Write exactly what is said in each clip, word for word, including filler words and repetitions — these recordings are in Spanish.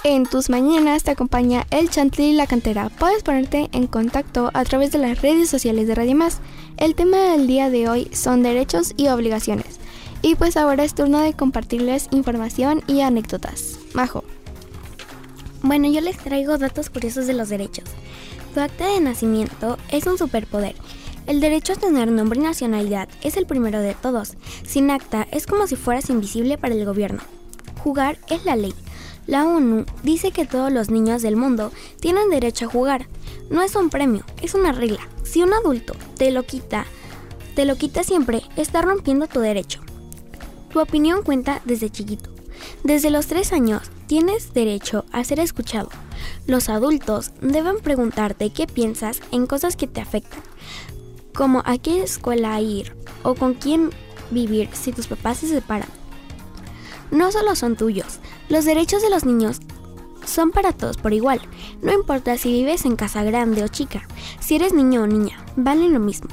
En tus mañanas te acompaña el Chantlly La Cantera. Puedes ponerte en contacto a través de las redes sociales de Radio Más. El tema del día de hoy son derechos y obligaciones. Y pues ahora es turno de compartirles información y anécdotas. Majo. Bueno, yo les traigo datos curiosos de los derechos. Tu acta de nacimiento es un superpoder. El derecho a tener nombre y nacionalidad es el primero de todos. Sin acta es como si fueras invisible para el gobierno. Jugar es la ley. La ONU dice que todos los niños del mundo tienen derecho a jugar. No es un premio, es una regla. Si un adulto te lo quita, te lo quita siempre, está rompiendo tu derecho. Tu opinión cuenta desde chiquito. Desde los tres años tienes derecho a ser escuchado. Los adultos deben preguntarte qué piensas en cosas que te afectan, como a qué escuela ir o con quién vivir si tus papás se separan. No solo son tuyos, los derechos de los niños son para todos por igual. No importa si vives en casa grande o chica, si eres niño o niña, valen lo mismo.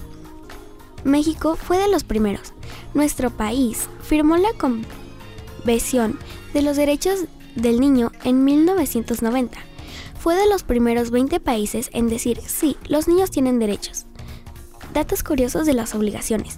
México fue de los primeros. Nuestro país firmó la Convención de los Derechos del Niño en mil novecientos noventa. Fue de los primeros veinte países en decir, sí, los niños tienen derechos. Datos curiosos de las obligaciones.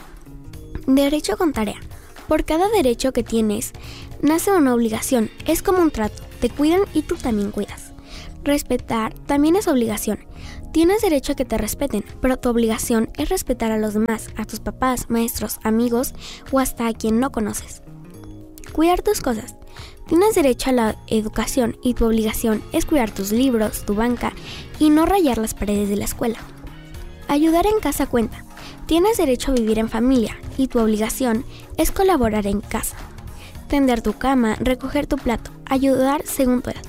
Derecho con tarea. Por cada derecho que tienes, nace una obligación. Es como un trato. Te cuidan y tú también cuidas. Respetar también es obligación. Tienes derecho a que te respeten, pero tu obligación es respetar a los demás, a tus papás, maestros, amigos o hasta a quien no conoces. Cuidar tus cosas. Tienes derecho a la educación y tu obligación es cuidar tus libros, tu banca y no rayar las paredes de la escuela. Ayudar en casa cuenta. Tienes derecho a vivir en familia y tu obligación es colaborar en casa. Tender tu cama, recoger tu plato, ayudar según tu edad.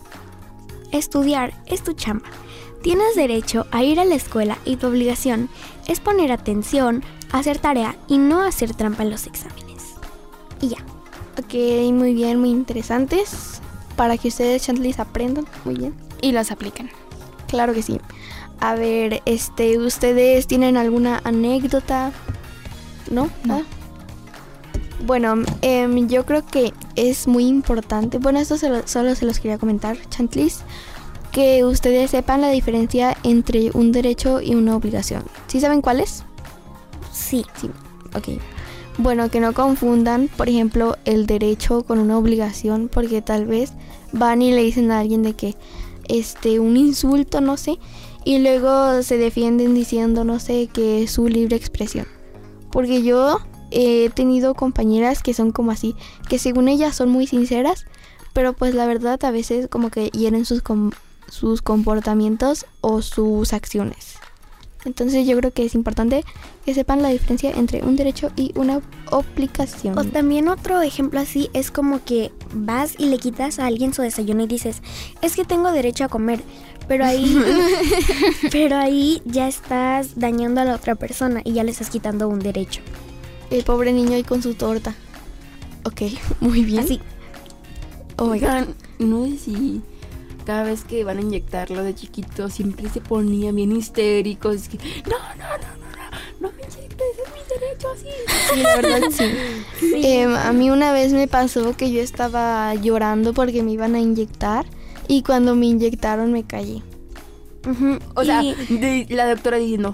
Estudiar es tu chamba. Tienes derecho a ir a la escuela y tu obligación es poner atención, hacer tarea y no hacer trampa en los exámenes. Y ya. Ok, muy bien, muy interesantes. Para que ustedes, Chantlys, aprendan muy bien. Y las apliquen. Claro que sí. A ver, este, ¿ustedes tienen alguna anécdota? ¿No? No. ¿Ah? Bueno, eh, yo creo que es muy importante. Bueno, esto se lo, solo se los quería comentar, Chantlys, que ustedes sepan la diferencia entre un derecho y una obligación. ¿Sí saben cuál es? Sí. Sí, ok. Bueno, que no confundan, por ejemplo, el derecho con una obligación, porque tal vez van y le dicen a alguien de que, este, un insulto, no sé, y luego se defienden diciendo, no sé, que es su libre expresión. Porque yo he tenido compañeras que son como así, que según ellas son muy sinceras, pero pues la verdad a veces como que hieren sus, com- sus comportamientos o sus acciones. Entonces yo creo que es importante que sepan la diferencia entre un derecho y una obligación. O también otro ejemplo así es como que vas y le quitas a alguien su desayuno y dices, es que tengo derecho a comer, pero ahí, pero ahí ya estás dañando a la otra persona y ya le estás quitando un derecho. El pobre niño ahí con su torta. Ok, muy bien. Así. Oigan, no sé si cada vez que van a inyectarlo de chiquito siempre se ponían bien histéricos. Es que, no, no, no, no, no, no me inyectes, es mi derecho así. sí, la verdad sí. Sí. Eh, a mí una vez me pasó que yo estaba llorando porque me iban a inyectar y cuando me inyectaron me callé. Uh-huh. O sea, Y- de- la doctora diciendo,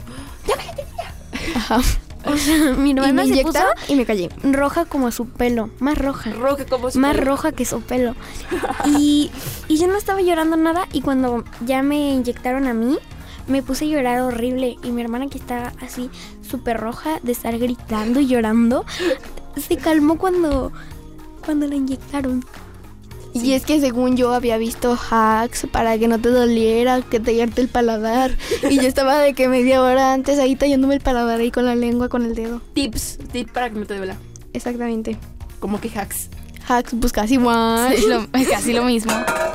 Ajá. o sea, mi Y me hermana se puso inyectaron y me callé. roja como su pelo, más roja. roja como su Más pelo". roja que su pelo. Y, y yo no estaba llorando nada y cuando ya me inyectaron a mí, me puse a llorar horrible y mi hermana, que estaba así súper roja de estar gritando y llorando, se calmó cuando, cuando la inyectaron. Y es que según yo había visto hacks para que no te doliera, que tallarte el paladar. Y yo estaba de que media hora antes ahí tallándome el paladar ahí con la lengua, con el dedo. Tips, tips para que no te duela. Exactamente. Como que hacks. Hacks, pues casi igual. Es, lo, es casi lo mismo.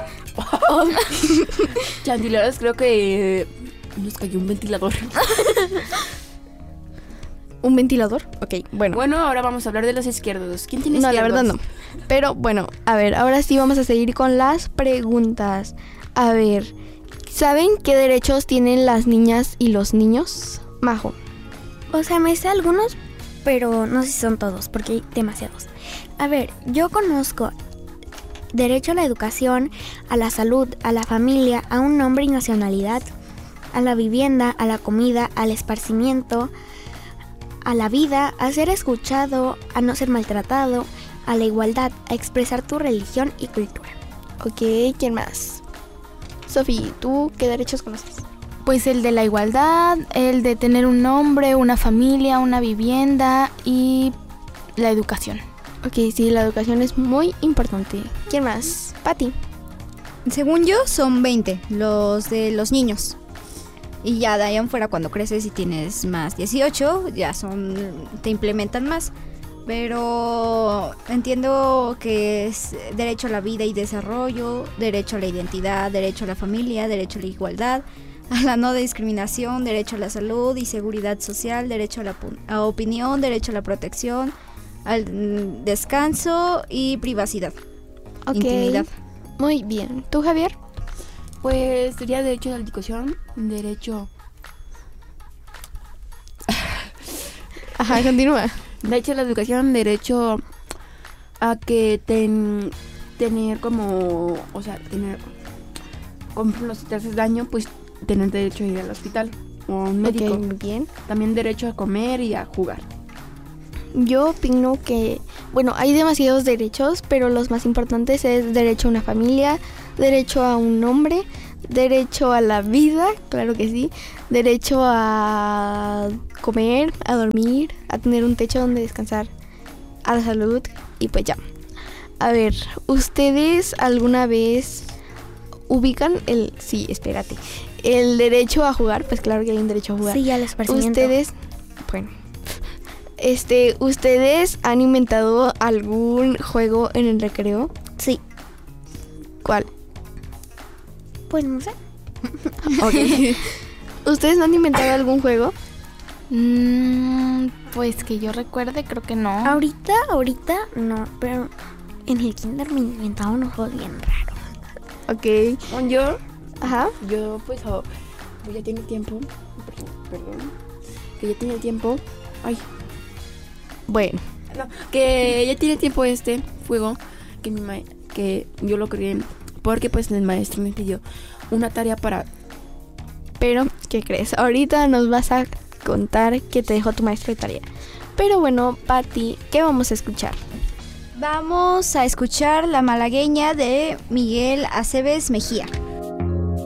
Chantileros, creo que nos cayó un ventilador. ¿Un ventilador? Ok, bueno. Bueno, ahora vamos a hablar de los izquierdos. ¿Quién tiene No, la izquierdos? verdad no. Pero bueno, a ver, ahora sí vamos a seguir con las preguntas. A ver, ¿saben qué derechos tienen las niñas y los niños? Majo. O sea, me sé algunos, pero no sé si son todos, porque hay demasiados. A ver, yo conozco derecho a la educación, a la salud, a la familia, a un nombre y nacionalidad, a la vivienda, a la comida, al esparcimiento, a la vida, a ser escuchado, a no ser maltratado, a la igualdad, a expresar tu religión y cultura. Ok, ¿quién más? Sofi, ¿tú qué derechos conoces? Pues el de la igualdad, el de tener un nombre, una familia, una vivienda y la educación. Ok, sí, la educación es muy importante. ¿Quién más? Pati. Según yo, son veinte los de los niños. Y ya de ahí en fuera, cuando creces y tienes más dieciocho, ya son, te implementan más. Pero entiendo que es derecho a la vida y desarrollo, derecho a la identidad, derecho a la familia, derecho a la igualdad, a la no discriminación, derecho a la salud y seguridad social, derecho a la pu- a opinión, derecho a la protección, al mm, descanso y privacidad, Ok, intimidad. muy bien. ¿Tú, Javier? Pues sería derecho a la educación, derecho... Ajá, continúa. Derecho a la educación, derecho a que ten, tener como, o sea, tener, como por ejemplo, si te haces daño, pues tener derecho a ir al hospital o a un médico. Ok, muy bien. También derecho a comer y a jugar. Yo opino que, bueno, hay demasiados derechos, pero los más importantes es derecho a una familia, derecho a un nombre, derecho a la vida, claro que sí, derecho a comer, a dormir, a tener un techo donde descansar, a la salud y pues ya. A ver, ¿ustedes alguna vez ubican el, sí, espérate, el derecho a jugar? Pues claro que hay un derecho a jugar. Sí, al esparcimiento. Ustedes, bueno, este, ¿ustedes han inventado algún juego en el recreo? Sí, ¿Cuál? pues no sé. Ok. ¿Ustedes no han inventado algún juego? Mm, pues que yo recuerde, creo que no. Ahorita, ahorita no, pero en el kinder me inventaba unos juegos bien raros. Ok. Bueno, yo, Ajá. yo pues, oh, pues ya tiene tiempo, perdón, perdón, que ya tiene tiempo, ay, Bueno. no, que ya tiene tiempo este juego, que mi ma- que yo lo creé, porque pues el maestro me pidió una tarea para... Pero, ¿qué crees? Ahorita nos vas a contar que te dejó tu maestro de tarea. Pero bueno, Pati, ¿qué vamos a escuchar? Vamos a escuchar La Malagueña de Miguel Aceves Mejía.